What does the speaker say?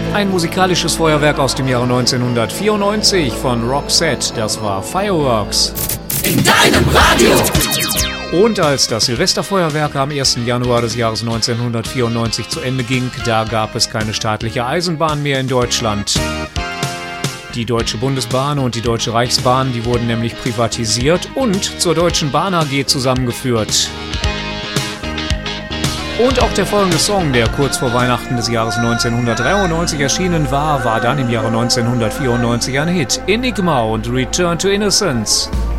Ein musikalisches Feuerwerk aus dem Jahre 1994 von Roxette, das war Fireworks. In deinem Radio! Und als das Silvesterfeuerwerk am 1. Januar des Jahres 1994 zu Ende ging, da gab es keine staatliche Eisenbahn mehr in Deutschland. Die Deutsche Bundesbahn und die Deutsche Reichsbahn, die wurden nämlich privatisiert und zur Deutschen Bahn AG zusammengeführt. Und auch der folgende Song, der kurz vor Weihnachten des Jahres 1993 erschienen war, war dann im Jahre 1994 ein Hit. Enigma und Return to Innocence.